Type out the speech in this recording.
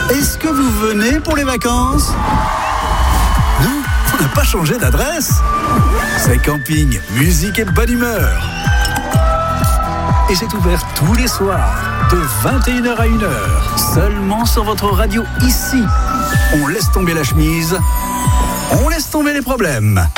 Est-ce que vous venez pour les vacances ? Non, on n'a pas changé d'adresse. C'est camping, musique et bonne humeur. Et c'est ouvert tous les soirs, de 21h à 1h, seulement sur votre radio ici. On laisse tomber la chemise, on laisse tomber les problèmes.